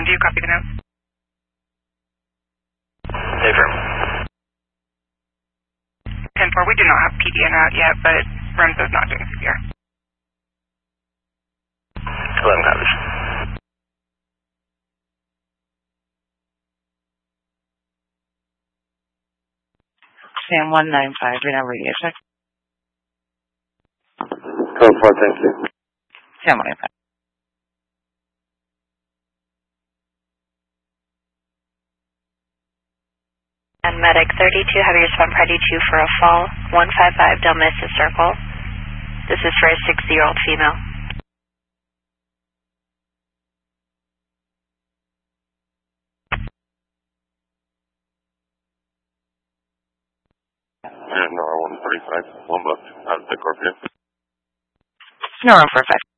Do you copy the note? Affirm. 10-4, we do not have PDN out yet, but Remso is not doing CPR. 11 copies. Sam 195, you're now radio check. Code 4, thank you. Sam 195. And medic 32, have your respond ready 2 for a fall. 155 Del Mesa Circle. This is for a 60-year-old female. Nora 145, 1 booked. Out of the Scorpio. Nora 145.